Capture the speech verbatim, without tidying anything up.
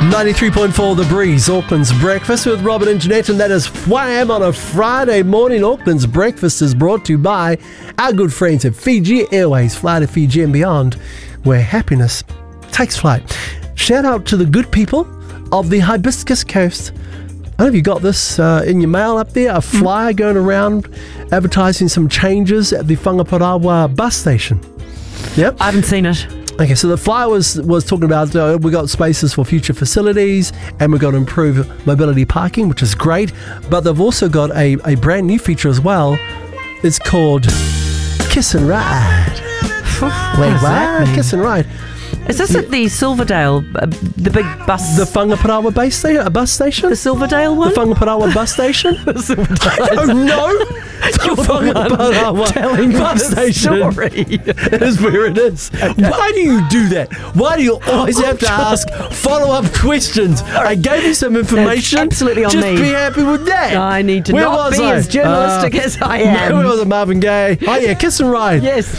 ninety-three point four The Breeze, Auckland's Breakfast with Robin and Jeanette, and that is Wham on a Friday morning. Auckland's Breakfast is brought to you by our good friends at Fiji Airways. Fly to Fiji and beyond, where happiness takes flight. Shout out to the good people of the Hibiscus Coast. I don't know if you got this uh, in your mail up there, a flyer going around advertising some changes at the Whangaparaoa bus station. Yep. I haven't seen it. Okay, so the flyer was, was talking about uh, we got spaces for future facilities and we've got to improve mobility parking, which is great. But they've also got a, a brand new feature as well. It's called Kiss and Ride. Wait, does that what? mean? Kiss and Ride. Is this at the Silverdale, uh, the big bus? The Whangaparaoa base station, a bus station? The Silverdale one? The Whangaparaoa bus station? The Silverdale. I don't know. The Whangaparaoa telling bus the station. story. It is where it is. Why do you do that? Why do you always have to ask follow-up questions? I gave you some information. That's absolutely on Just me. be happy with that. I need to Where not was be I? as journalistic Uh, as I am. Where was it, Marvin Gaye? Oh yeah, Kiss and Ride. Yes.